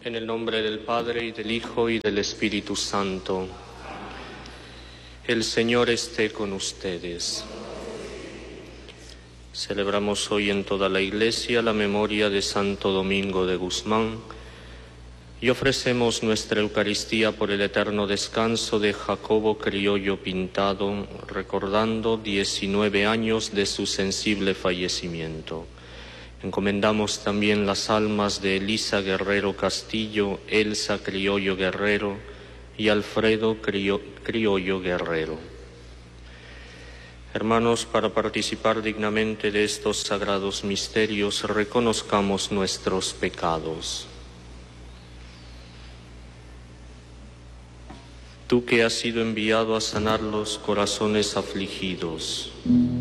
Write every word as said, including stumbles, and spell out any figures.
En el nombre del Padre, y del Hijo, y del Espíritu Santo. El Señor esté con ustedes. Celebramos hoy en toda la Iglesia la memoria de Santo Domingo de Guzmán y ofrecemos nuestra Eucaristía por el eterno descanso de Jacobo Criollo Pintado, recordando diecinueve años de su sensible fallecimiento. Encomendamos también las almas de Elisa Guerrero Castillo, Elsa Criollo Guerrero y Alfredo Criollo Guerrero. Hermanos, para participar dignamente de estos sagrados misterios, reconozcamos nuestros pecados. Tú que has sido enviado a sanar los corazones afligidos,